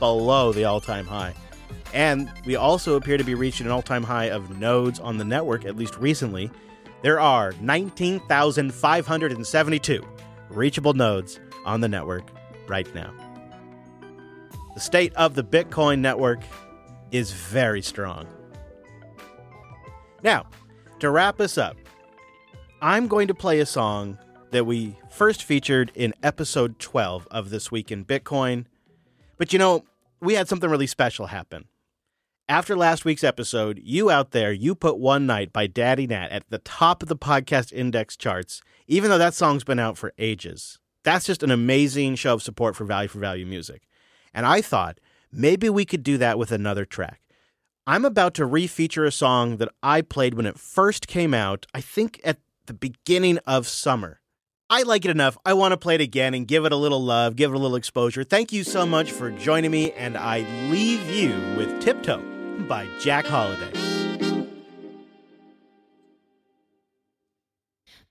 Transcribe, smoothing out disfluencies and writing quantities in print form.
below the all-time high. And we also appear to be reaching an all-time high of nodes on the network, at least recently. There are 19,572 reachable nodes on the network right now. The state of the Bitcoin network is very strong. Now, to wrap us up, I'm going to play a song that we first featured in episode 12 of This Week in Bitcoin. But we had something really special happen. After last week's episode, you out there, you put One Night by Daddy Nat at the top of the podcast index charts, even though that song's been out for ages. That's just an amazing show of support for value music. And I thought maybe we could do that with another track. I'm about to refeature a song that I played when it first came out, I think at the beginning of summer. I like it enough. I want to play it again and give it a little love, give it a little exposure. Thank you so much for joining me, and I leave you with Tiptoe by Jack Holiday.